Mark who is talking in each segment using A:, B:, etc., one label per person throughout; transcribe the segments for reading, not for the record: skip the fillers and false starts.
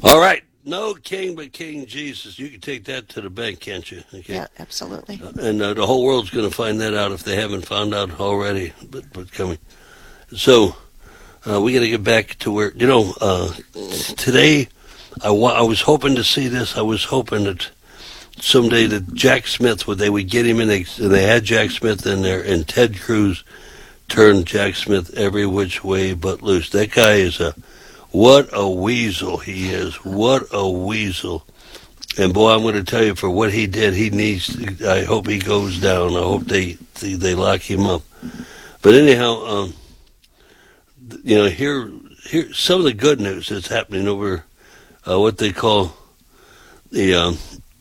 A: All right. No king but King Jesus. You can take that to the bank, can't you? Okay.
B: Yeah, absolutely.
A: And the whole world's going to find that out if they haven't found out already. But coming. So we got to get back to where today. I was hoping to see this. I was hoping that someday that Jack Smith they would get him in. They had Jack Smith in there, and Ted Cruz turned Jack Smith every which way but loose. That guy is what a weasel he is. What a weasel. And boy, I'm going to tell you, for what he did, I hope he goes down. I hope they lock him up. But anyhow, here some of the good news that's happening over what they call the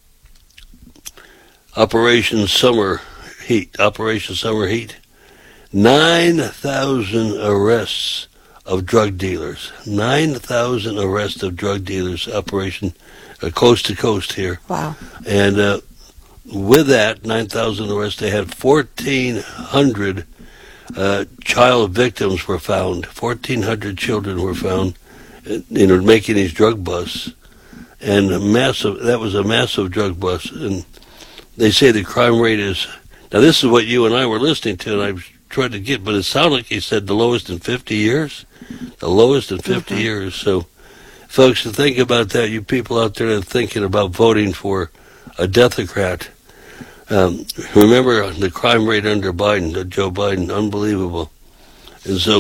A: Operation Summer Heat. 9,000 arrests of drug dealers. 9,000 arrests of drug dealers. Operation coast to coast here.
B: Wow.
A: And with that 9,000 arrests, they had 1,400 child victims were found. 1,400 children were found, making these drug busts. And that was a massive drug bust. And they say the crime rate is, now this is what you and I were listening to, and I tried to get, but it sounded like he said the lowest in 50 years. The lowest in 50 years. So, folks, to think about that, you people out there that are thinking about voting for a Democrat, remember the crime rate under Biden, Joe Biden, unbelievable. And so,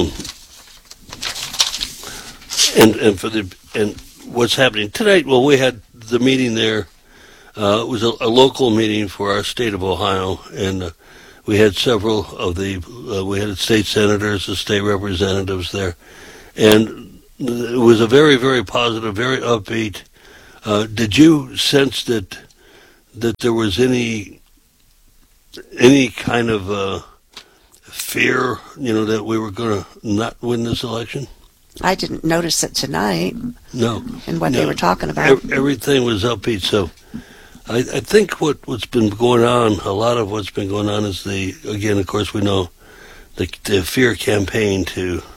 A: and what's happening tonight? Well, we had the meeting there. It was a local meeting for our state of Ohio, and we had several of we had state senators, the state representatives there, and it was a very, very positive, very upbeat. Did you sense that there was any kind of fear, that we were going to not win this election?
B: I didn't notice it tonight.
A: No.
B: And what they were talking about.
A: Everything was upbeat. So I think what's been going on, a lot of what's been going on is again, of course, we know the fear campaign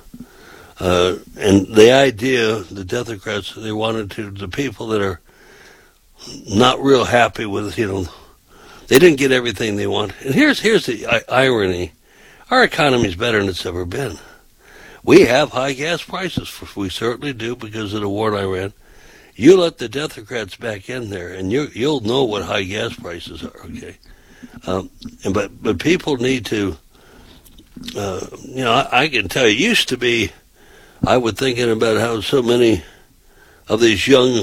A: and the idea, the Democrats, they wanted the people that are not real happy with, they didn't get everything they want. And here's the irony. Our economy is better than it's ever been. We have high gas prices. We certainly do because of the war in Iran. You let the Democrats back in there, and you'll know what high gas prices are. Okay, but people need to. I can tell you, it used to be. I was thinking about how so many of these young,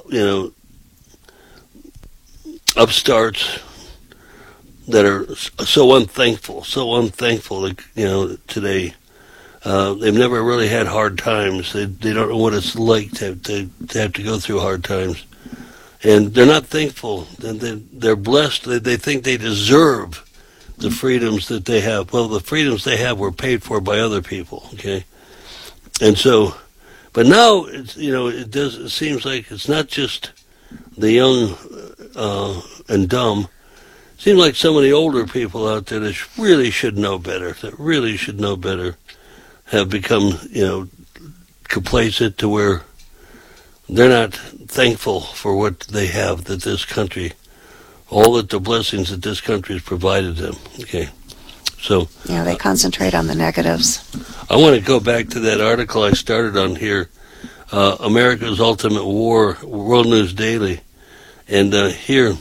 A: upstarts that are so unthankful that, today. They've never really had hard times. They don't know what it's like to have to go through hard times, and they're not thankful. They're blessed. They think they deserve the freedoms that they have. Well, the freedoms they have were paid for by other people. Okay, and so, but now it seems like it's not just the young and dumb. It seems like some of the older people out there that really should know better. Have become, complacent to where they're not thankful for what they have, that this country, all the blessings that this country has provided them. Okay, so
B: yeah, they concentrate on the negatives.
A: I want to go back to that article I started on here, America's Ultimate War, World News Daily, and here.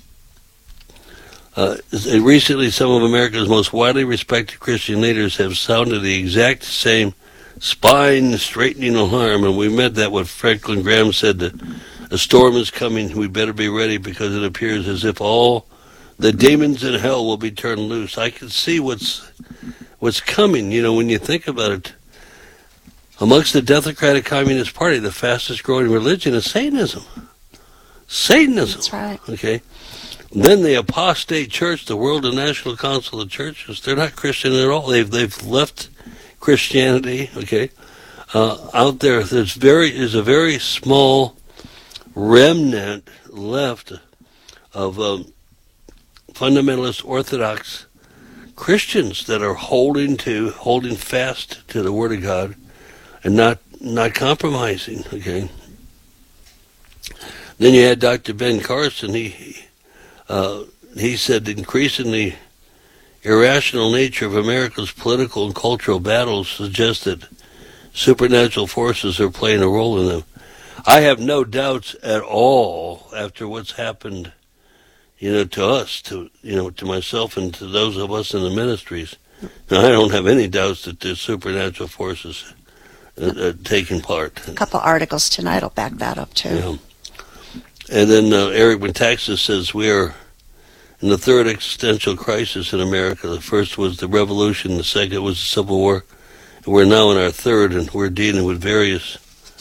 A: Recently, some of America's most widely respected Christian leaders have sounded the exact same spine-straightening alarm, and we met that what Franklin Graham said, that a storm is coming, we better be ready, because it appears as if all the demons in hell will be turned loose. I can see what's coming, when you think about it. Amongst the Democratic Communist Party, the fastest growing religion is Satanism.
B: That's right.
A: Okay. Then the apostate church, the World and National Council of Churches, they're not Christian at all. They've left Christianity. Okay, out there, there's a very small remnant left of fundamentalist Orthodox Christians that are holding fast to the Word of God and not compromising. Okay, Then you had Dr. Ben Carson. He said increasingly irrational nature of America's political and cultural battles suggests that supernatural forces are playing a role in them. I have no doubts at all after what's happened, to us, to myself and to those of us in the ministries. Now, I don't have any doubts that there's supernatural forces taking part.
B: A couple articles tonight will back that up, too.
A: Yeah. And then Eric Metaxas says we are in the third existential crisis in America. The first was the revolution, the second was the Civil War. And we're now in our third, and we're dealing with various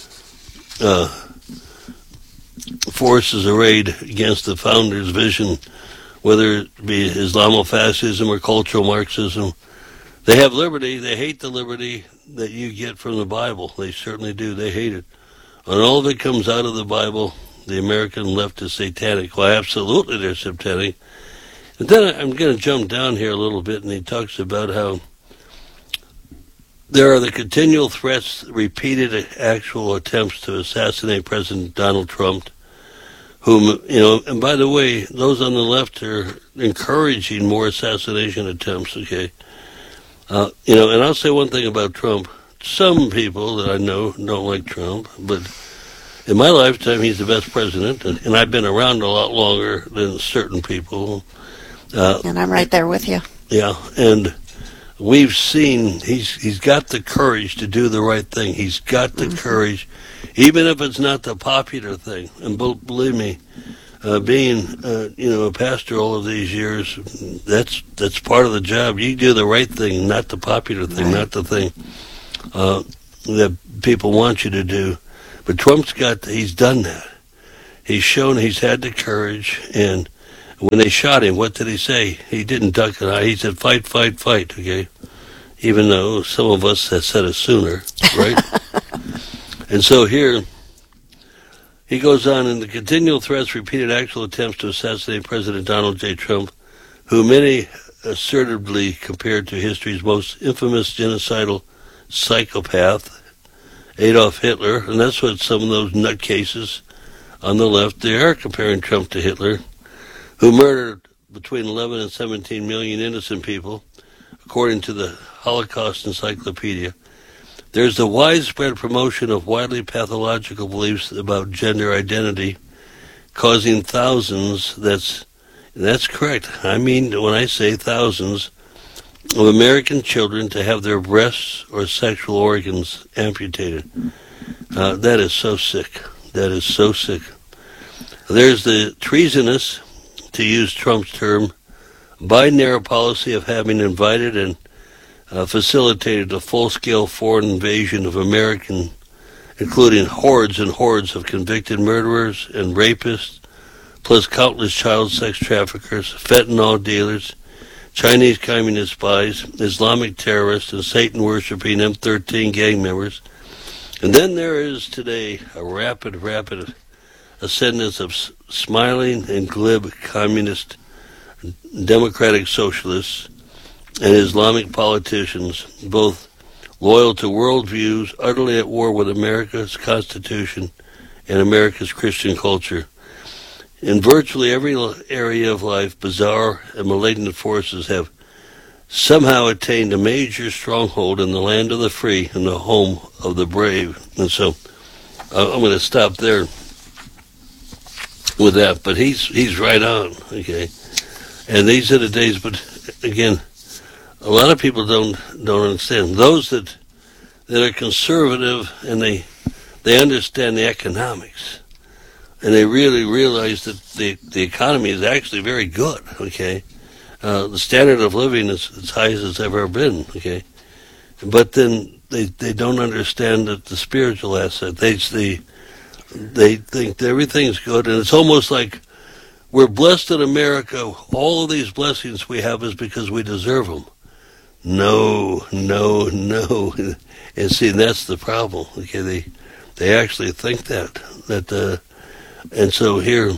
A: forces arrayed against the founders' vision, whether it be Islamofascism or cultural Marxism. They have liberty. They hate the liberty that you get from the Bible. They certainly do. They hate it. And all of it comes out of the Bible. The American left is satanic. Well, absolutely they're satanic. And then I'm going to jump down here a little bit, and he talks about how there are the continual threats, repeated actual attempts to assassinate President Donald Trump, whom, and by the way, those on the left are encouraging more assassination attempts, okay? And I'll say one thing about Trump. Some people that I know don't like Trump, but in my lifetime, he's the best president, and I've been around a lot longer than certain people.
B: And I'm right there with you.
A: Yeah, and we've seen he's got the courage to do the right thing. He's got the courage, even if it's not the popular thing. And believe me, being a pastor all of these years, that's part of the job. You do the right thing, not the popular thing,
B: right.
A: Not the thing that people want you to do. But Trump's he's done that. He's shown he's had the courage, and when they shot him, what did he say? He didn't duck an eye. He said, fight, fight, fight, okay? Even though some of us had said it sooner, right? And so here, he goes on, in the continual threats, repeated actual attempts to assassinate President Donald J. Trump, who many assertively compared to history's most infamous genocidal psychopath, Adolf Hitler, and that's what some of those nutcases on the left, they are comparing Trump to Hitler, who murdered between 11 and 17 million innocent people, according to the Holocaust Encyclopedia. There's the widespread promotion of widely pathological beliefs about gender identity, causing thousands, that's correct, I mean when I say thousands, of American children to have their breasts or sexual organs amputated. That is so sick. That is so sick. There's the treasonous, to use Trump's term, Biden-era policy of having invited and facilitated a full-scale foreign invasion of American, including hordes and hordes of convicted murderers and rapists, plus countless child sex traffickers, fentanyl dealers, Chinese communist spies, Islamic terrorists, and Satan-worshipping M13 gang members. And then there is today a rapid ascendance of smiling and glib communist, democratic socialists, and Islamic politicians, both loyal to worldviews, utterly at war with America's Constitution and America's Christian culture. In virtually every area of life, bizarre and malignant forces have somehow attained a major stronghold in the land of the free and the home of the brave. And so I'm going to stop there with that. But he's right on, okay? And these are the days, but again, a lot of people don't understand. Those that are conservative and they understand the economics, and they really realize that the economy is actually very good, okay? The standard of living is as high as it's ever been, okay? But then they don't understand the spiritual aspect. They think that everything's good, and it's almost like we're blessed in America. All of these blessings we have is because we deserve them. No. And see, that's the problem, okay? They actually think that and so here,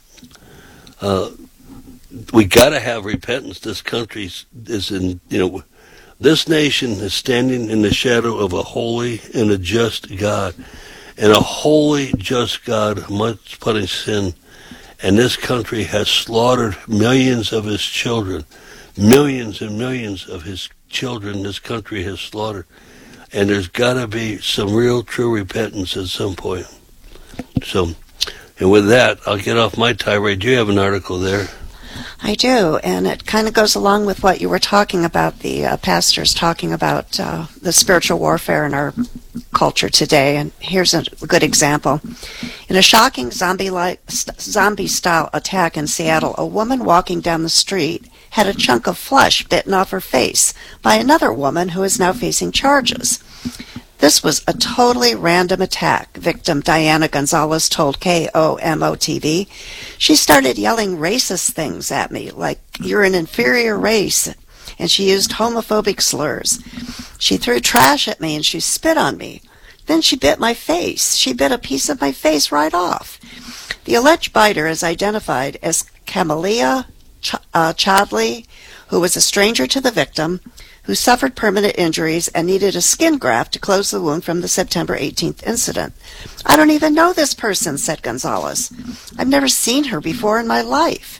A: we got to have repentance. This country is in, this nation is standing in the shadow of a holy and a just God. and a holy, just God must punish sin. And this country has slaughtered millions of his children. Millions and millions of his children this country has slaughtered. And there's got to be some real, true repentance at some point. So, and with that, I'll get off my tirade. Do you have an article there?
B: I do, and it kind of goes along with what you were talking about, the pastors talking about the spiritual warfare in our culture today, and here's a good example. In a shocking zombie-style attack in Seattle, a woman walking down the street had a chunk of flesh bitten off her face by another woman who is now facing charges. This was a totally random attack, victim Diana Gonzalez told KOMO-TV. She started yelling racist things at me, like, "You're an inferior race," and she used homophobic slurs. She threw trash at me and she spit on me. Then she bit my face. She bit a piece of my face right off. The alleged biter is identified as Camelia Chadley, who was a stranger to the victim, who suffered permanent injuries and needed a skin graft to close the wound from the September 18th incident. "I don't even know this person," said Gonzalez. "I've never seen her before in my life."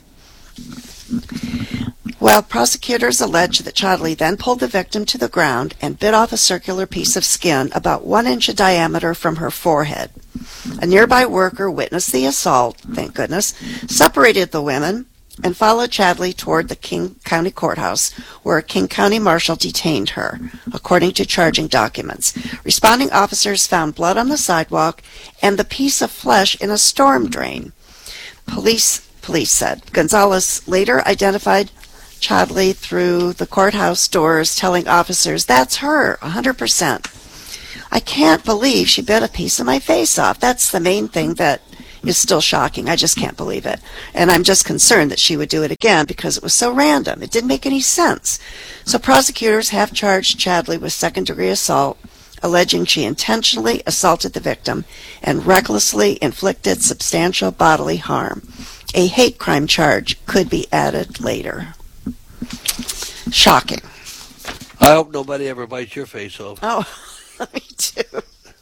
B: Well, prosecutors allege that Chadley then pulled the victim to the ground and bit off a circular piece of skin about 1 inch in diameter from her forehead. A nearby worker witnessed the assault, thank goodness, separated the women, and followed Chadley toward the King County Courthouse, where a King County marshal detained her, according to charging documents. Responding officers found blood on the sidewalk and the piece of flesh in a storm drain. Police said. Gonzalez later identified Chadley through the courthouse doors, telling officers, "That's her, 100%. I can't believe she bit a piece of my face off." That's the main thing that is still shocking. I just can't believe it. And I'm just concerned that she would do it again because it was so random. It didn't make any sense. So prosecutors have charged Chadley with second-degree assault, alleging she intentionally assaulted the victim and recklessly inflicted substantial bodily harm. A hate crime charge could be added later. Shocking.
A: I hope nobody ever bites your face off.
B: Oh, me too.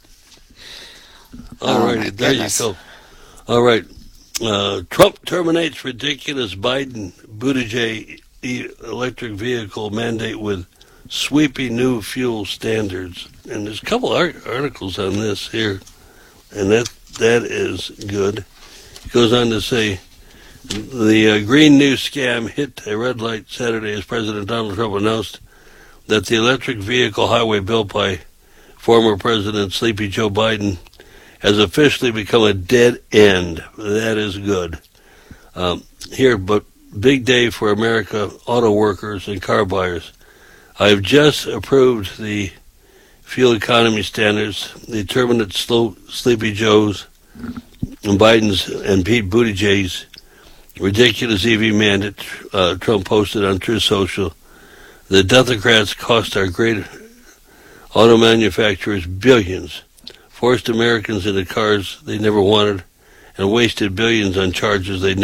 A: All righty, there you go. All right. Trump terminates ridiculous Biden-Buttigieg electric vehicle mandate with sweeping new fuel standards. And there's a couple articles on this here, and that is good. It goes on to say, the Green New scam hit a red light Saturday as President Donald Trump announced that the electric vehicle highway built by former President Sleepy Joe Biden has officially become a dead end. That is good. But big day for America auto workers and car buyers. I have just approved the fuel economy standards, the determinate Sleepy Joe's and Biden's and Pete Buttigieg's ridiculous EV mandate, Trump posted on Truth Social. The Democrats cost our great auto manufacturers billions, forced Americans into cars they never wanted, and wasted billions on chargers that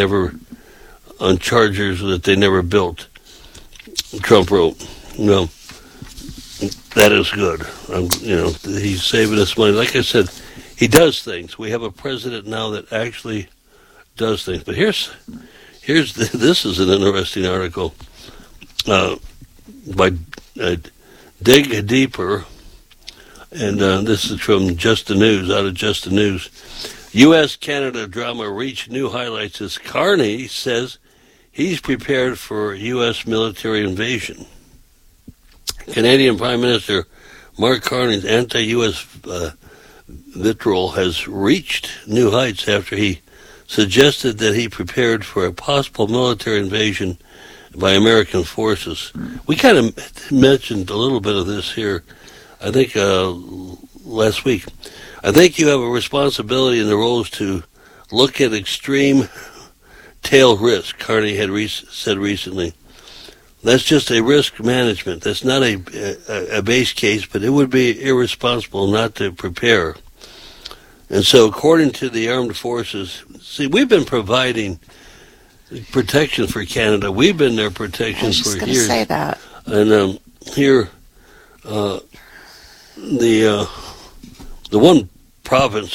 A: they never built. Trump wrote, "No, that is good. He's saving us money." Like I said, he does things. We have a president now that actually does things. But this is an interesting article by Dig Deeper, and this is from Just the News, out of Just the News. U.S.-Canada drama reached new highlights as Carney says he's prepared for U.S. military invasion. Canadian Prime Minister Mark Carney's anti-U.S. vitriol has reached new heights after he suggested that he prepared for a possible military invasion by American forces. We kind of mentioned a little bit of this here, I think, last week. I think you have a responsibility in the roles to look at extreme tail risk, Carney had said recently. That's just a risk management. That's not a base case, but it would be irresponsible not to prepare. And so, according to the armed forces, see, we've been providing protection for Canada. We've been their protection for years. I was just going to
B: say that.
A: And here, the one province.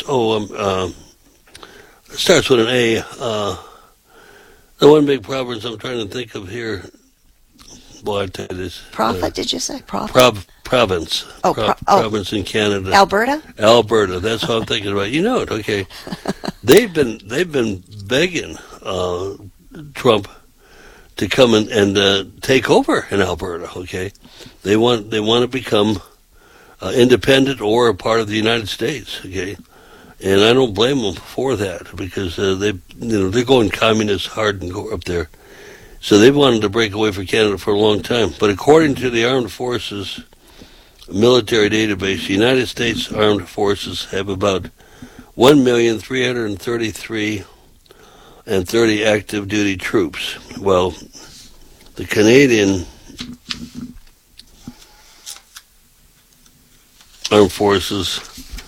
A: It starts with an A. The one big province I'm trying to think of here. Boy, I tell you this.
B: Profit, did you say? Profit?
A: Province. Province in Canada.
B: Alberta?
A: Alberta. That's what I'm thinking about. You know it, okay. They've been begging Trump to come and take over in Alberta, okay? They want to become independent or a part of the United States, okay? And I don't blame them for that because they're going communist hard and go up there. So they wanted to break away from Canada for a long time. But according to the Armed Forces military database, the United States Armed Forces have about 1,333,030 active duty troops. Well, the Canadian Armed Forces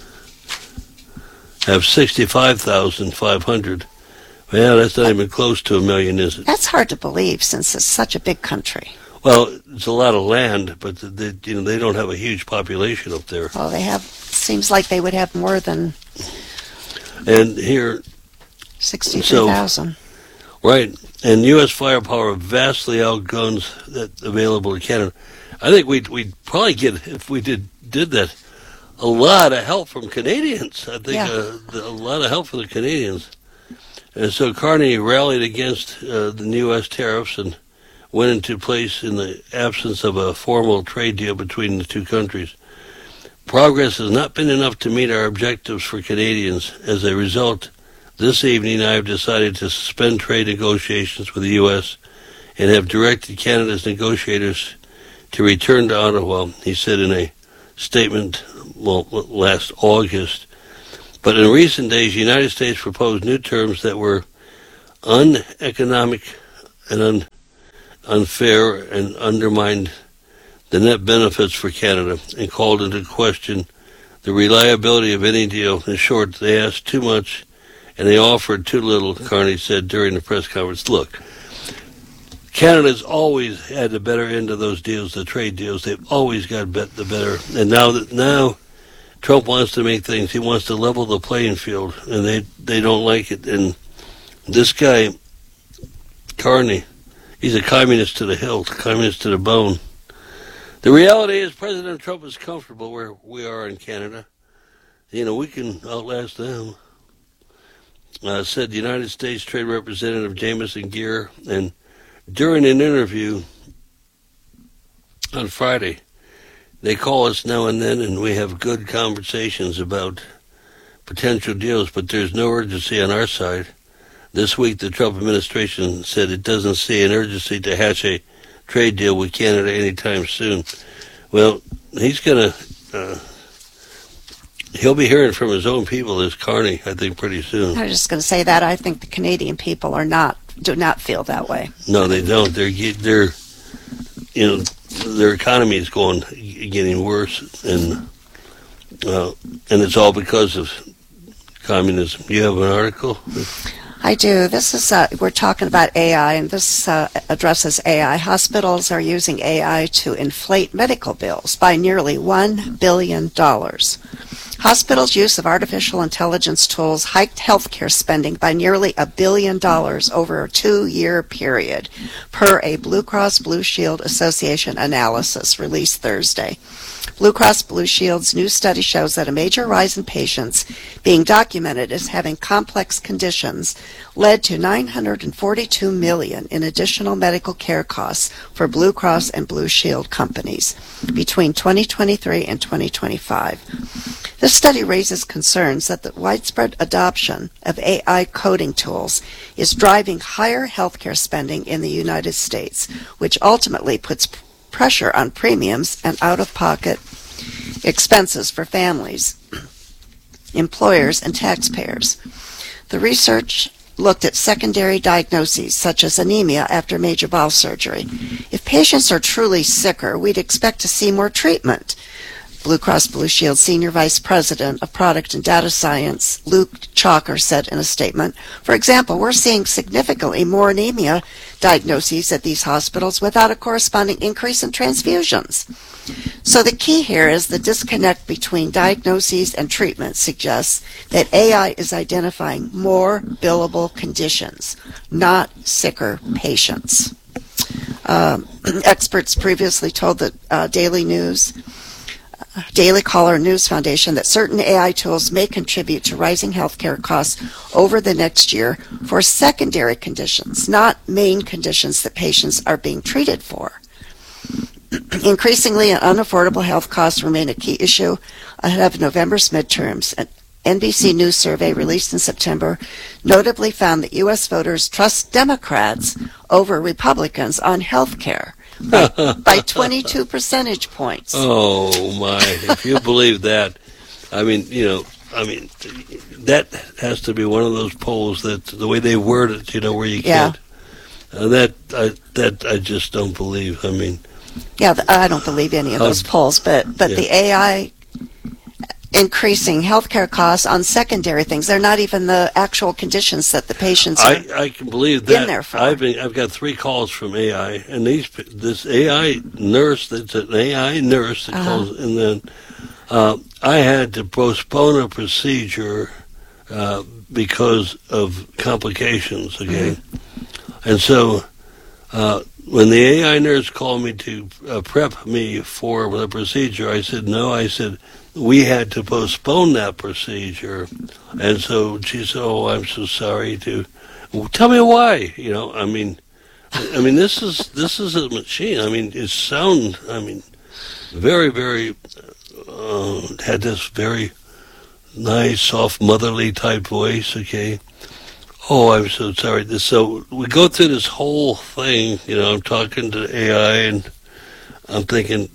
A: have 65,500. Well, that's not even close to 1 million, is it?
B: That's hard to believe since it's such a big country.
A: Well, it's a lot of land, but they don't have a huge population up there.
B: Well, seems like they would have more than
A: and here
B: 63,000.
A: Right, and U.S. firepower vastly outguns that available in Canada. I think we'd probably get, if we did that, a lot of help from Canadians. I think a lot of help from the Canadians. And so Carney rallied against the U.S. tariffs and went into place in the absence of a formal trade deal between the two countries. Progress has not been enough to meet our objectives for Canadians. As a result, this evening I have decided to suspend trade negotiations with the U.S. and have directed Canada's negotiators to return to Ottawa, he said in a statement last August. But in recent days, the United States proposed new terms that were uneconomic and unfair and undermined the net benefits for Canada and called into question the reliability of any deal. In short, they asked too much and they offered too little, Carney said during the press conference. Look, Canada's always had the better end of those deals, the trade deals. They've always got the better. And now Trump wants to make things, he wants to level the playing field, and they don't like it. And this guy, Carney, he's a communist to the hilt, communist to the bone. The reality is President Trump is comfortable where we are in Canada. We can outlast them. Said the United States Trade Representative Jameson Geer, and during an interview on Friday, they call us now and then, and we have good conversations about potential deals, but there's no urgency on our side. This week, the Trump administration said it doesn't see an urgency to hatch a trade deal with Canada anytime soon. Well, he'll be hearing from his own people, this Carney, I think, pretty soon.
B: I was just going to say that. I think the Canadian people do not feel that way.
A: No, they don't. Their economy is getting worse, and it's all because of communism. You have an article?
B: I do. This is we're talking about AI, and this addresses AI. Hospitals are using AI to inflate medical bills by nearly $1 billion. Hospitals' use of artificial intelligence tools hiked healthcare spending by nearly $1 billion over a 2-year period, per a Blue Cross Blue Shield Association analysis released Thursday. Blue Cross Blue Shield's new study shows that a major rise in patients being documented as having complex conditions led to $942 million in additional medical care costs for Blue Cross and Blue Shield companies between 2023 and 2025. This study raises concerns that the widespread adoption of AI coding tools is driving higher healthcare spending in the United States, which ultimately puts pressure on premiums and out-of-pocket expenses for families, employers, and taxpayers. The research looked at secondary diagnoses such as anemia after major bowel surgery. If patients are truly sicker, we'd expect to see more treatment. Blue Cross Blue Shield Senior Vice President of Product and Data Science, Luke Chalker, said in a statement, "For example, we're seeing significantly more anemia diagnoses at these hospitals without a corresponding increase in transfusions. So the key here is the disconnect between diagnoses and treatment suggests that AI is identifying more billable conditions, not sicker patients. Experts previously told the Daily Caller News Foundation that certain AI tools may contribute to rising healthcare costs over the next year for secondary conditions, not main conditions that patients are being treated for. Increasingly, unaffordable health costs remain a key issue ahead of November's midterms. An NBC News survey released in September notably found that U.S. voters trust Democrats over Republicans on health care by 22 percentage points.
A: Oh, my. If you believe that, that has to be one of those polls that the way they word it, where you can't. That I just don't believe.
B: I don't believe any of those polls, but the AI increasing healthcare costs on secondary things. They're not even the actual conditions that the patients are
A: I can believe that.
B: in there for.
A: I've got 3 calls from AI, and this AI nurse, that's an AI nurse that calls, and then I had to postpone a procedure because of complications, okay? Mm-hmm. And so when the AI nurse called me to prep me for the procedure, I said no. I said, we had to postpone that procedure. And so she said, oh, I'm so sorry tell me why, this is a machine. It sound, very, very, had this very nice, soft, motherly type voice, okay? Oh, I'm so sorry. So we go through this whole thing, I'm talking to AI and I'm thinking,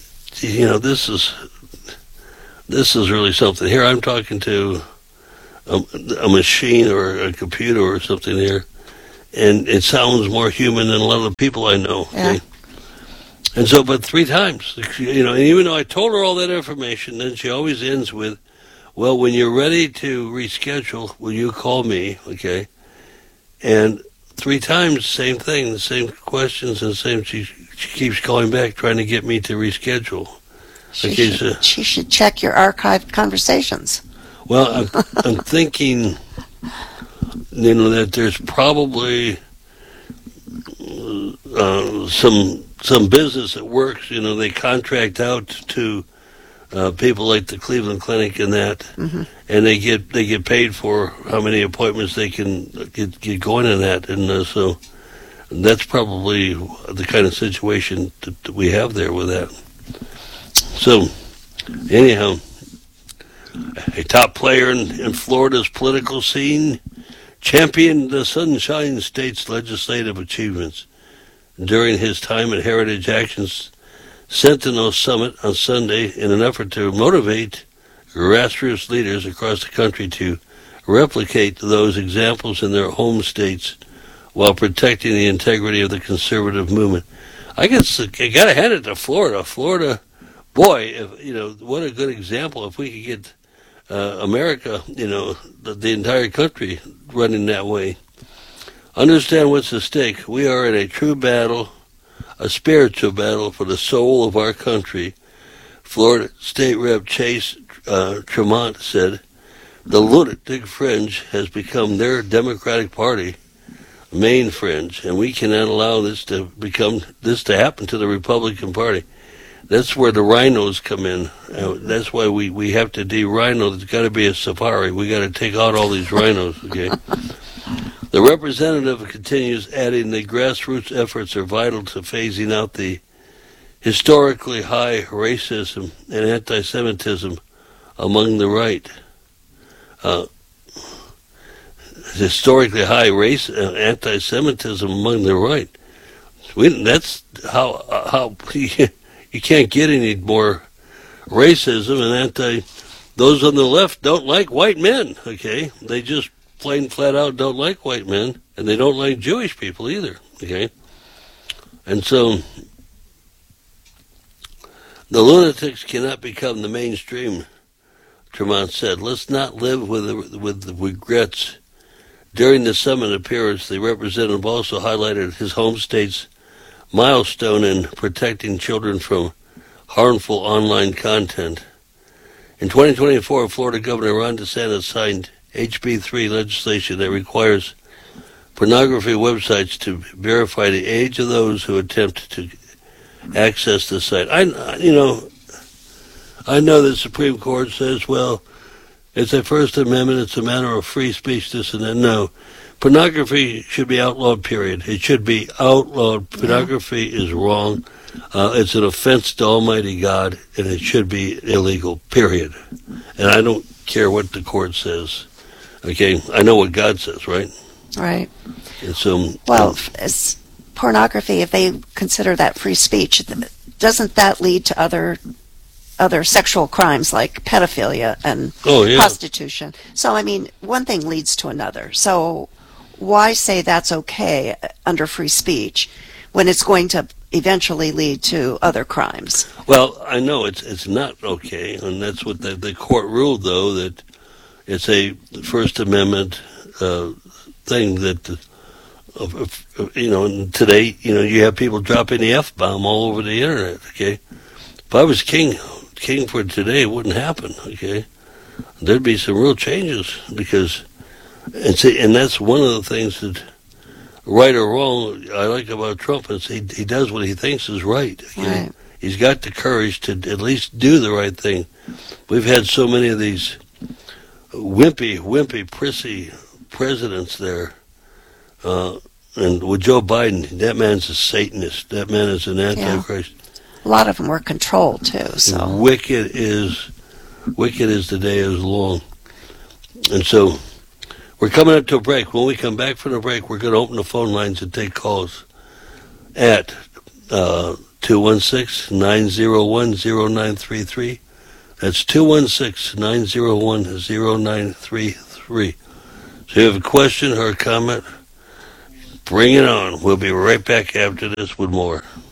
A: this is really something. Here I'm talking to a machine or a computer or something here, and it sounds more human than a lot of the people I know.
B: Yeah.
A: Okay? And so, but 3 times, and even though I told her all that information, then she always ends with, well, when you're ready to reschedule, will you call me, okay? And 3 times, same thing, the same questions, and she keeps calling back, trying to get me to reschedule.
B: She should check your archived conversations.
A: Well, I'm thinking, that there's probably some business that works. They contract out to people like the Cleveland Clinic and that, mm-hmm. and they get paid for how many appointments they can get going in that, and so that's probably the kind of situation that we have there with that. So, anyhow, a top player in Florida's political scene championed the Sunshine State's legislative achievements during his time at Heritage Action's Sentinel Summit on Sunday in an effort to motivate grassroots leaders across the country to replicate those examples in their home states while protecting the integrity of the conservative movement. I guess I got to hand it to Florida. Florida, boy, what a good example. If we could get America, the entire country running that way. Understand what's at stake. We are in a true battle, a spiritual battle for the soul of our country. Florida State Rep Chase Tremont said, the lunatic fringe has become their Democratic Party main fringe, and we cannot allow this to happen to the Republican Party. That's where the rhinos come in. That's why we have to de-rhino. There's got to be a safari. We got to take out all these rhinos, okay? The representative continues, adding the grassroots efforts are vital to phasing out the historically high racism and anti-Semitism among the right. Historically high race and anti-Semitism among the right. That's how you can't get any more racism and those on the left don't like white men, okay? They just plain flat out don't like white men, and they don't like Jewish people either, okay? And so the lunatics cannot become the mainstream, Tremont said. Let's not live with the regrets During the summit appearance, the representative also highlighted his home state's milestone in protecting children from harmful online content. In 2024, Florida Governor Ron DeSantis signed HB 3 legislation that requires pornography websites to verify the age of those who attempt to access the site. I know the Supreme Court says, well, it's a First Amendment, it's a matter of free speech, this and that. No. Pornography should be outlawed, period. It should be outlawed. Pornography is wrong. It's an offense to Almighty God, and it should be illegal, period. And I don't care what the court says. Okay? I know what God says, right?
B: Right.
A: And so,
B: well, as pornography, if they consider that free speech, doesn't that lead to other sexual crimes like pedophilia and prostitution? So, I mean, one thing leads to another. So why say that's okay under free speech when it's going to eventually lead to other crimes?
A: Well, I know it's not okay, and that's what the court ruled, though, that it's a First Amendment thing that, today, you have people dropping the F-bomb all over the internet, okay? If I was king for today, it wouldn't happen, okay? There'd be some real changes and that's one of the things that, right or wrong, I like about Trump is he does what he thinks is right, okay?
B: Right.
A: He's got the courage to at least do the right thing. We've had so many of these wimpy, prissy presidents there. And with Joe Biden, that man's a Satanist. That man is an Antichrist.
B: Yeah. A lot of them were controlled, too. So
A: Wicked is the day is long. And so we're coming up to a break. When we come back from the break, we're going to open the phone lines and take calls at 216-901-0933. That's 216-901-0933. So if you have a question or a comment, bring it on. We'll be right back after this with more.